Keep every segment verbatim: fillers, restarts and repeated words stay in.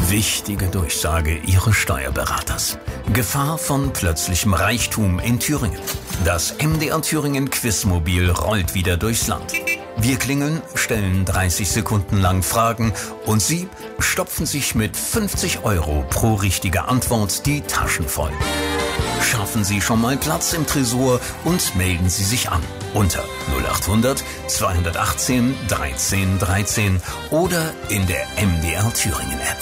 Wichtige Durchsage Ihres Steuerberaters. Gefahr von plötzlichem Reichtum in Thüringen. Das M D R Thüringen Quizmobil rollt wieder durchs Land. Wir klingeln, stellen dreißig Sekunden lang Fragen und Sie stopfen sich mit fünfzig Euro pro richtige Antwort die Taschen voll. Schaffen Sie schon mal Platz im Tresor und melden Sie sich an unter null acht hundert zweihundertachtzehn dreizehn dreizehn oder in der M D R Thüringen App.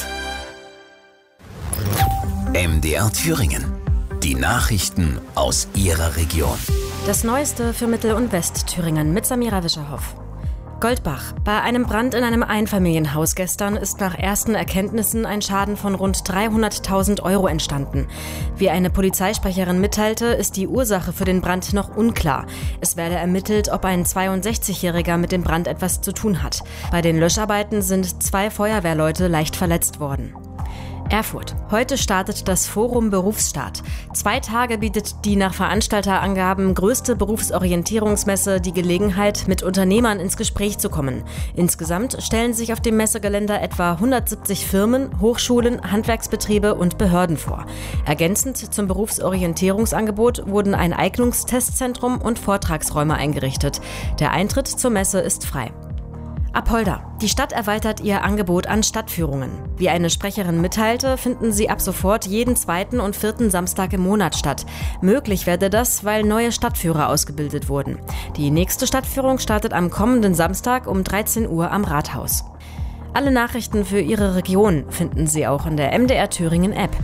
M D R Thüringen. Die Nachrichten aus Ihrer Region. Das Neueste für Mittel- und Westthüringen mit Samira Wischerhoff. Goldbach. Bei einem Brand in einem Einfamilienhaus gestern ist nach ersten Erkenntnissen ein Schaden von rund dreihunderttausend Euro entstanden. Wie eine Polizeisprecherin mitteilte, ist die Ursache für den Brand noch unklar. Es werde ermittelt, ob ein zweiundsechzigjähriger mit dem Brand etwas zu tun hat. Bei den Löscharbeiten sind zwei Feuerwehrleute leicht verletzt worden. Erfurt. Heute startet das Forum Berufsstart. Zwei Tage bietet die nach Veranstalterangaben größte Berufsorientierungsmesse die Gelegenheit, mit Unternehmern ins Gespräch zu kommen. Insgesamt stellen sich auf dem Messegelände etwa hundertsiebzig Firmen, Hochschulen, Handwerksbetriebe und Behörden vor. Ergänzend zum Berufsorientierungsangebot wurden ein Eignungstestzentrum und Vortragsräume eingerichtet. Der Eintritt zur Messe ist frei. Apolda. Die Stadt erweitert ihr Angebot an Stadtführungen. Wie eine Sprecherin mitteilte, finden sie ab sofort jeden zweiten und vierten Samstag im Monat statt. Möglich werde das, weil neue Stadtführer ausgebildet wurden. Die nächste Stadtführung startet am kommenden Samstag um dreizehn Uhr am Rathaus. Alle Nachrichten für Ihre Region finden Sie auch in der M D R Thüringen App.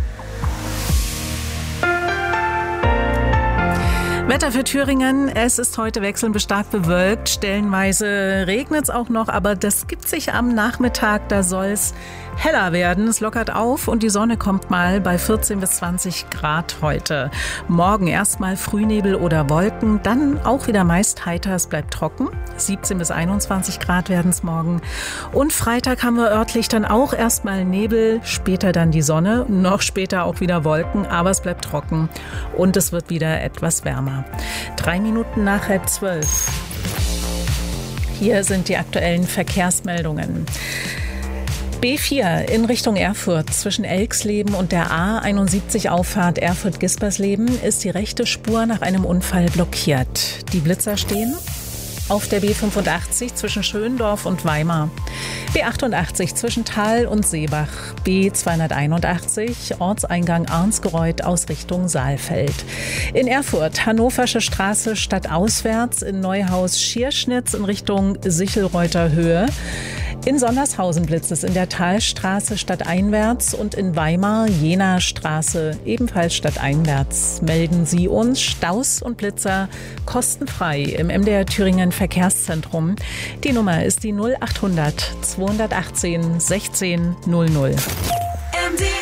Wetter für Thüringen. Es ist heute wechselnd bis stark bewölkt. Stellenweise regnet es auch noch, aber das gibt sich am Nachmittag. Da soll es heller werden. Es lockert auf und die Sonne kommt mal bei vierzehn bis zwanzig Grad heute. Morgen erstmal Frühnebel oder Wolken, dann auch wieder meist heiter. Es bleibt trocken. siebzehn bis einundzwanzig Grad werden es morgen. Und Freitag haben wir örtlich dann auch erstmal Nebel, später dann die Sonne, noch später auch wieder Wolken, aber es bleibt trocken und es wird wieder etwas wärmer. Drei Minuten nach halb zwölf. Hier sind die aktuellen Verkehrsmeldungen. B vier in Richtung Erfurt zwischen Elxleben und der A einundsiebzig Auffahrt Erfurt-Gispersleben ist die rechte Spur nach einem Unfall blockiert. Die Blitzer stehen auf der B fünfundachtzig zwischen Schöndorf und Weimar, B achtundachtzig zwischen Thal und Seebach, B zweihunderteinundachtzig Ortseingang Arnsgereuth aus Richtung Saalfeld. In Erfurt Hannoversche Straße stadtauswärts, in Neuhaus Schierschnitz in Richtung Sichelreuther Höhe. In Sondershausen blitzt es in der Thalstraße stadteinwärts und in Weimar Jena Straße ebenfalls stadteinwärts. Melden Sie uns Staus und Blitzer kostenfrei im M D R Thüringen Verkehrszentrum. Die Nummer ist die null acht hundert zweihundertachtzehn sechzehn null null. M D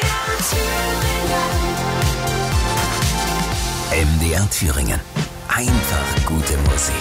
R Thüringen. M D R Thüringen. Einfach gute Musik.